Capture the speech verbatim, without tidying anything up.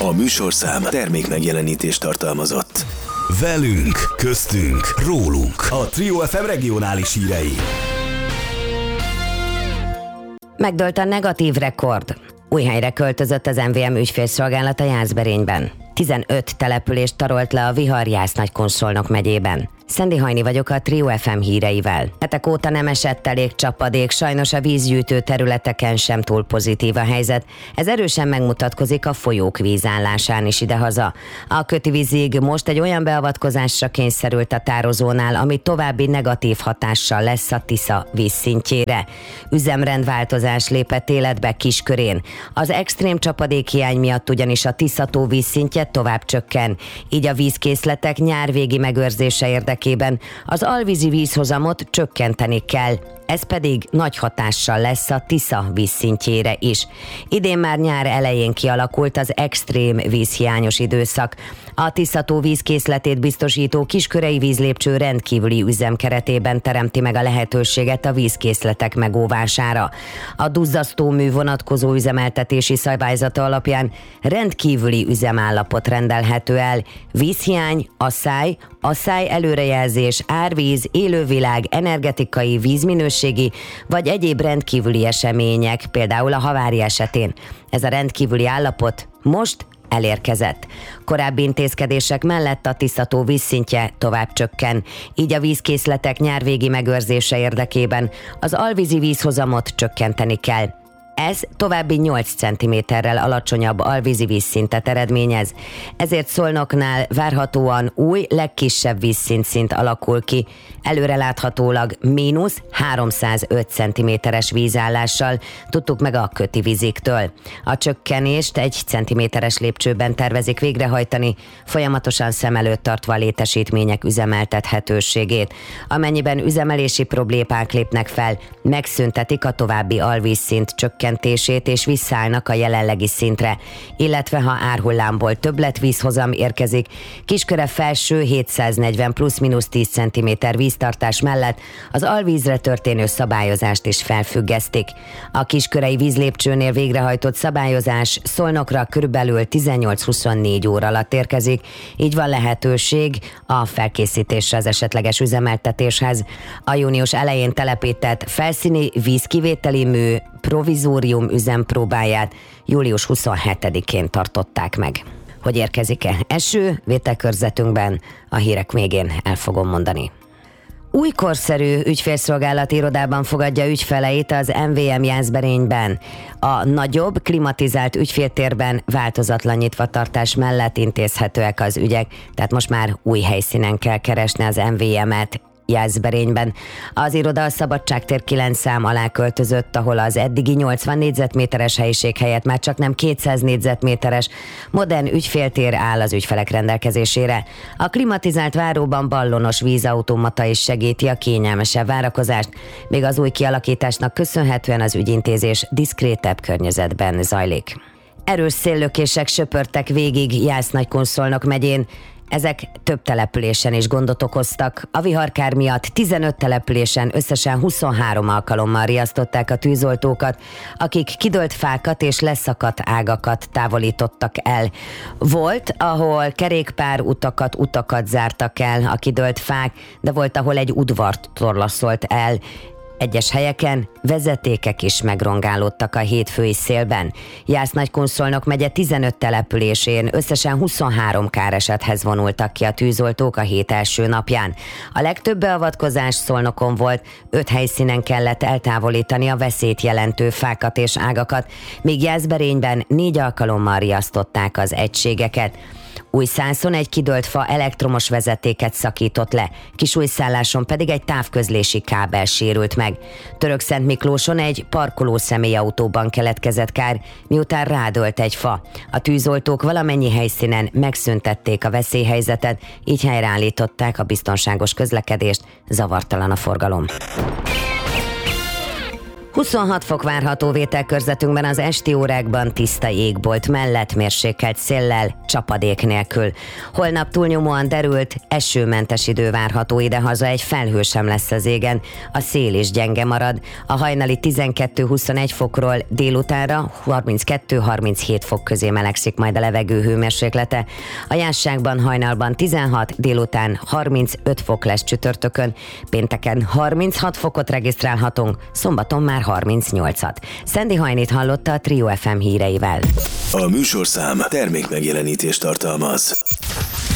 A műsorszám termék megjelenítést tartalmazott. Velünk, köztünk, rólunk. A Trio ef em regionális hírei. Megdőlt a negatív rekord. Új helyre költözött az em vé em ügyfélszolgálata Jászberényben. tizenöt települést tarolt le a vihar Jász-Nagykun-Szolnok megyében. Szendi Hajni vagyok a Trio ef em híreivel. Hetek óta nem esett elég csapadék, sajnos a vízgyűjtő területeken sem túl pozitív a helyzet. Ez erősen megmutatkozik a folyók vízállásán is idehaza. A Kötivízig most egy olyan beavatkozásra kényszerült a tározónál, ami további negatív hatással lesz a Tisza vízszintjére. Üzemrendváltozás lépett életbe Kiskörén. Az extrém csapadékhiány miatt ugyanis a Tisza-tó vízszintje tovább csökken. Így a vízkészletek nyárvégi megőrzése érdekében az alvízi vízhozamot csökkenteni kell. Ez pedig nagy hatással lesz a Tisza vízszintjére is. Idén már nyár elején kialakult az extrém vízhiányos időszak. A Tisza-tó vízkészletét biztosító Kiskörei vízlépcső rendkívüli üzem keretében teremti meg a lehetőséget a vízkészletek megóvására. A duzzasztómű vonatkozó üzemeltetési szabályzata alapján rendkívüli üzemállapot rendelhető el. Vízhiány, asszály, asszály előrejelzés, árvíz, élővilág, energetikai, vízminőségi vagy egyéb rendkívüli események, például a havári esetén. Ez a rendkívüli állapot most elérkezett. Korábbi intézkedések mellett a Tisza-tó vízszintje tovább csökken, így a vízkészletek nyárvégi megőrzése érdekében az alvízi vízhozamot csökkenteni kell. Ez további nyolc centiméterrel alacsonyabb alvízi vízszintet eredményez, ezért Szolnoknál várhatóan új, legkisebb vízszintszint alakul ki, előreláthatólag mínusz háromszázöt centiméteres vízállással, tudtuk meg a Kötivíziktől. A csökkenést egy centiméteres lépcsőben tervezik végrehajtani, folyamatosan szem előtt tartva a létesítmények üzemeltethetőségét. Amennyiben üzemelési problémák lépnek fel, megszüntetik a további alvízszint csökkentését és visszaállnak a jelenlegi szintre, illetve ha árhullámból többletvízhozam érkezik, Kisköre felső hétszáznegyven plusz-minusz tíz centiméter víztartás mellett az alvízre történő szabályozást is felfüggesztik. A Kiskörei vízlépcsőnél végrehajtott szabályozás Szolnokra körülbelül tizennyolc-huszonnégy óra alatt érkezik, így van lehetőség a felkészítésre az esetleges üzemeltetéshez. A június elején telepített felszíni vízkivételi mű provizórium üzempróbáját július huszonhetedikén tartották meg. Hogy érkezik-e eső? Vételkörzetünkben a hírek végén el fogom mondani. Új korszerű ügyfélszolgálati irodában fogadja ügyfeleit az em vé em Jászberényben. A nagyobb, klimatizált ügyféltérben változatlan nyitvatartás mellett intézhetőek az ügyek, tehát most már új helyszínen kell keresni az em vé emet Jászberényben. Az iroda a Szabadságtér kilenc szám alá költözött, ahol az eddigi nyolcvan négyzetméteres helyiség helyett már csak nem kétszáz négyzetméteres modern ügyféltér áll az ügyfelek rendelkezésére. A klimatizált váróban ballonos vízautomata is segíti a kényelmesebb várakozást, még az új kialakításnak köszönhetően az ügyintézés diszkrétebb környezetben zajlik. Erős széllökések söpörtek végig Jász-Nagykun-Szolnok megyén. Ezek több településen is gondot okoztak. A viharkár miatt tizenöt településen összesen huszonhárom alkalommal riasztották a tűzoltókat, akik kidőlt fákat és leszakadt ágakat távolítottak el. Volt, ahol kerékpár utakat, utakat zártak el a kidőlt fák, de volt, ahol egy udvart torlaszolt el. Egyes helyeken vezetékek is megrongálódtak a hétfői szélben. Jász-Nagykun-Szolnok megye tizenöt településén összesen huszonhárom káresethez vonultak ki a tűzoltók a hét első napján. A legtöbb beavatkozás Szolnokon volt, öt helyszínen kellett eltávolítani a veszélyt jelentő fákat és ágakat, míg Jászberényben négy alkalommal riasztották az egységeket. Újszászon egy kidőlt fa elektromos vezetéket szakított le, Kisújszálláson pedig egy távközlési kábel sérült meg. Törökszentmiklóson egy parkoló személyautóban keletkezett kár, miután rádölt egy fa. A tűzoltók valamennyi helyszínen megszüntették a veszélyhelyzetet, így helyreállították a biztonságos közlekedést, zavartalan a forgalom. huszonhat fok várható vételkörzetünkben, az esti órákban tiszta jégbolt mellett, mérsékelt széllel, csapadék nélkül. Holnap túlnyomóan derült, esőmentes idő várható idehaza, egy felhő sem lesz az égen, a szél is gyenge marad. A hajnali tizenkettő-huszonegy fokról délutánra harminckettő-harminchét fok közé melegszik majd a levegő hőmérséklete. A Jásságban hajnalban tizenhat, délután harmincöt fok lesz csütörtökön, pénteken harminchat fokot regisztrálhatunk, szombaton már harmincnyolcat. Szendi Hajnit hallotta a Trio ef em híreivel. A műsorszám termékmegjelenítést tartalmaz.